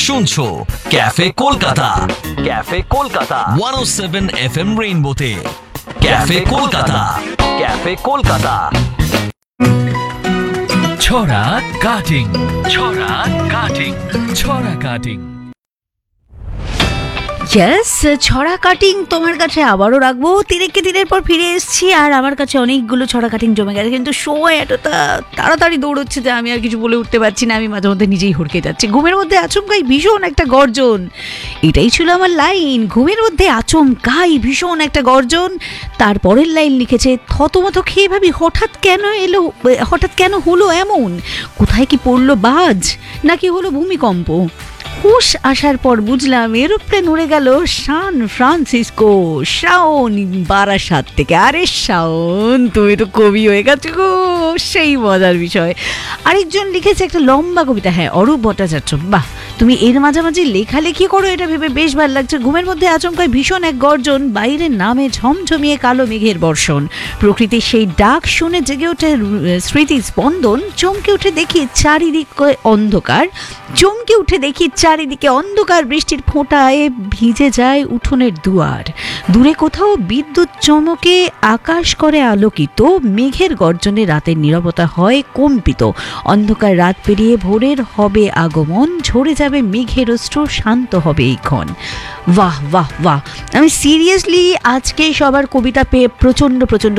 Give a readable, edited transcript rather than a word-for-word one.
শুনছো cafe Kolkata 107 FM রেইনবোতে cafe Kolkata ছড়া cutting yes, ছড়া কাটিং তোমার কাছে আবারও রাখবো। তিনের পর ফিরে এসেছি, আর আমার কাছে অনেকগুলো ছড়া কাটিং জমে গেছে, কিন্তু সময় এতটা তাড়াতাড়ি দৌড়চ্ছে যে আমি আর কিছু বলে উঠতে পারছি না। আমি মাঝে মধ্যে নিজেই হড়কে যাচ্ছি। ঘুমের মধ্যে আচমকাই ভীষণ একটা গর্জন, এটাই ছিল আমার লাইন। ঘুমের মধ্যে আচমকাই ভীষণ একটা গর্জন। তারপরের লাইন লিখেছে, থতমত খেয়ে ভাবি হঠাৎ কেন হলো এমন? কোথায় কি পড়লো বাজ, নাকি হলো ভূমিকম্প? হুশ আসার পর বুঝলাম এরোপ্লেন উড়ে গেল সান ফ্রান্সিসকো, শাওন বারাসাত থেকে। আরে শাওন, তুমি তো কবি হয়ে গেছো গো, সেই মজার বিষয়। আরেকজন লিখেছে একটা লম্বা কবিতা, হ্যাঁ, অরূপ ভট্টাচার্য। বাহ, তুমি এর মাঝামাঝি লেখালেখি করো, এটা ভেবে বেশ ভালো লাগছে। ঘুমের মধ্যে আচমকায় ভীষণ এক গর্জন, বাইরের নামে ঝমঝমিয়ে কালো মেঘের বর্ষণ, প্রকৃতির সেই ডাক শুনে জেগে ওঠে স্মৃতি স্পন্দন। চমকে উঠে দেখি চারিদিকে অন্ধকার, বৃষ্টির ফোঁটায় ভিজে যায় উঠোনের দুয়ার। দূরে কোথাও বিদ্যুৎ চমকে আকাশ করে আলোকিত, মেঘের গর্জনে রাতের নীরবতা হয় কম্পিত। অন্ধকার রাত পেরিয়ে ভোরের হবে আগমন, ঝরে যাবে মেঘের অশ্রু, শান্ত হবে এই ক্ষণ। বাহ বাহ বাহ, আমি সিরিয়াসলি আজকে সবার কবিতা পেয়ে প্রচণ্ড